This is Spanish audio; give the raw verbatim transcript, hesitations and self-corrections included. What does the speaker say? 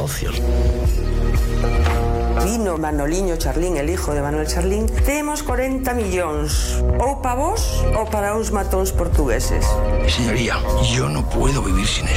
negocios. Vino Manoliño Charlín, el hijo de Manuel Charlín. Temos cuarenta millóns, ou para vos ou para uns matóns portugueses. Señoría, yo no puedo vivir sin esto.